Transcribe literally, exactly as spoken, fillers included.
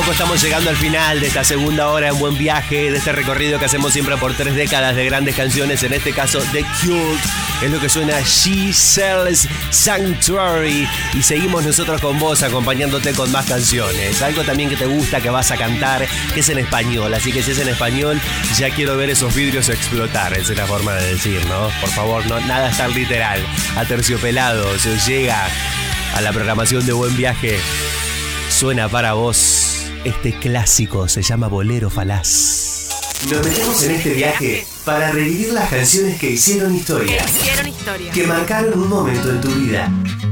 poco estamos llegando al final de esta segunda hora en Buen Viaje, de este recorrido que hacemos siempre por tres décadas de grandes canciones. En este caso, The Cult es lo que suena She Sells Sanctuary. Y seguimos nosotros con vos, acompañándote con más canciones. Algo también que te gusta, que vas a cantar, que es en español. Así que si es en español, ya quiero ver esos vidrios explotar. Esa es la forma de decir, ¿no? Por favor, no, nada tan literal. Aterciopelado, se llega a la programación de Buen Viaje. Suena para vos este clásico, se llama Bolero Falaz. Nos metemos en este viaje para revivir las canciones que hicieron historia. Que hicieron historia. Que marcaron un momento en tu vida.